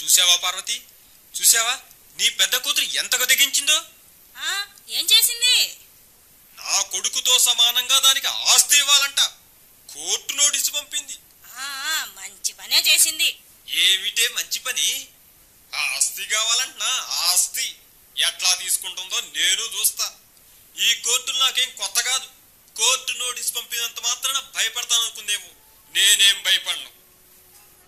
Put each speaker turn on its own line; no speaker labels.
చూసావా పార్వతి, చూసావా నీ పెద్ద కూతురు ఎంతగా తెగించిందో?
ఏం చేసింది?
నా కొడుకుతో సమానంగా దానికి ఆస్తి ఇవ్వాలంట కోర్టు నోటీసు పంపింది.
మంచి పనే చేసింది.
ఏమిటే మంచి పని? ఆస్తి కావాలంటున్నా, ఆస్తి ఎట్లా తీసుకుంటుందో నేను చూస్తా.